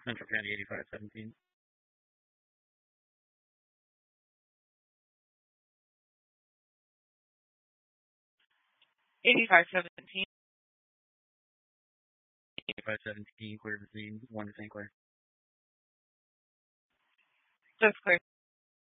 Central County 8517. 8517. 8517, clear between 1 to St. Clair. That's clear.